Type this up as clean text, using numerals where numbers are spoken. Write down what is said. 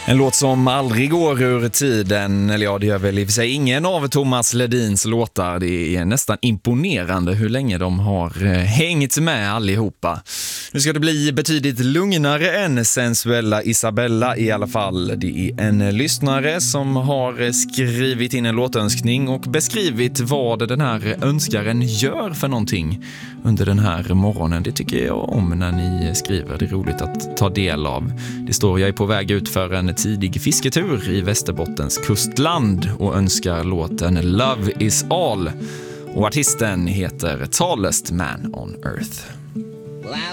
En låt som aldrig går ur tiden, eller ja, det gör väl i och för sig ingen av Thomas Ledins låtar. Det är nästan imponerande hur länge de har hängt med allihopa. Nu ska det bli betydligt lugnare än Sensuella Isabella i alla fall. Det är en lyssnare som har skrivit in en låtönskning och beskrivit vad den här önskaren gör för någonting under den här morgonen. Det tycker jag om när ni skriver. Det är roligt att ta del av. Det står: jag är på väg ut för en tidig fisketur i Västerbottens kustland och önskar låten Love is all. Och artisten heter Tallest Man on Earth.